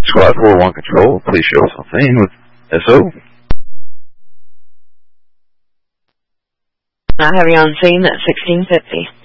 Squad 4-1 Control, please show us on scene with SO. I have you on scene at 1650.